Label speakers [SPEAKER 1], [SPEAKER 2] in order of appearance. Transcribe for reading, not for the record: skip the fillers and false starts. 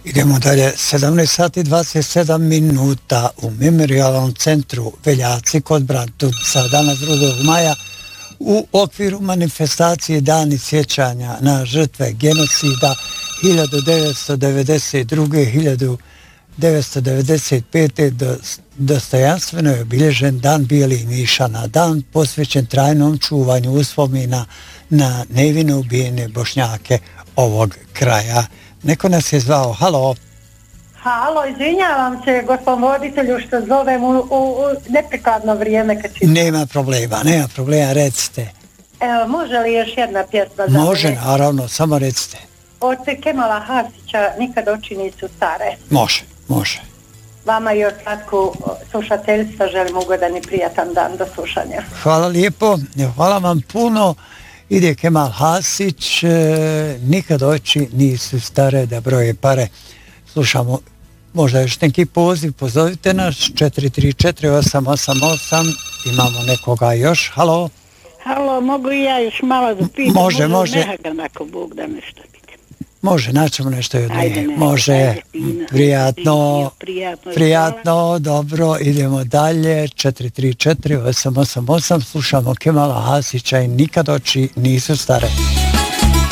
[SPEAKER 1] Idemo dalje, 17 sati 27 minuta u Memorijalnom centru Veljaci kod Bratuca, danas 2. maja, u okviru manifestacije Dani sjećanja na žrtve genocida 1992. 1995. dostojanstveno je obilježen Dan bijelih nišana, dan posvećen trajnom čuvanju uspomena na nevino ubijene Bošnjake ovog kraja. Neko nas je zvao, halo.
[SPEAKER 2] Halo, izvinjavam se gospodin voditelju što zovem u neprikladno vrijeme.
[SPEAKER 1] Nema problema, recite.
[SPEAKER 2] Evo, može li još jedna pjesma?
[SPEAKER 1] Može, naravno, samo recite.
[SPEAKER 2] Od Kemala Hasića, Nikad oči nisu stare.
[SPEAKER 1] Može.
[SPEAKER 2] Vama i ostatku slušateljstva želim ugodan i prijatan dan do slušanja.
[SPEAKER 1] Hvala lijepo, hvala vam puno. Ide Kemal Hasić, Nikad oči nisu stare da broje pare. Slušamo možda još neki poziv, pozovite nas 434-888, imamo nekoga još, halo.
[SPEAKER 3] Halo, mogu i ja još malo da pitam?
[SPEAKER 1] Može.
[SPEAKER 3] Mehagan ako Bog da nešto pitam.
[SPEAKER 1] Može, naćemo nešto i od nje. Može, prijatno, dobro, idemo dalje, 434-888, slušamo Kemala Hasića i Nikad oči nisu stare.